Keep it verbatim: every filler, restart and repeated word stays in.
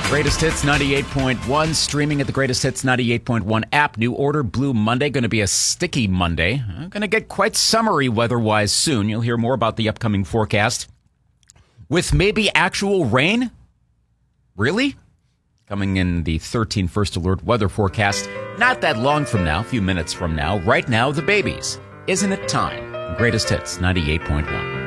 Greatest Hits ninety-eight point one, streaming at the Greatest Hits ninety-eight point one app. New order, Blue Monday, going to be a sticky Monday. Going to get quite summery weather-wise soon. You'll hear more about the upcoming forecast. With maybe actual rain? Really? Coming in the thirteen First Alert weather forecast. Not that long from now, a few minutes from now. Right now, the babies. Isn't it time? Greatest Hits ninety-eight point one.